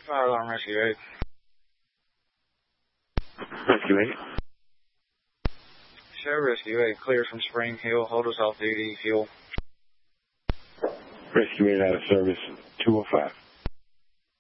Fire alarm rescue 8. Rescue 8. Show rescue 8 clear from Spring Hill. Hold us off duty. Fuel. Rescue 8 out of service 205.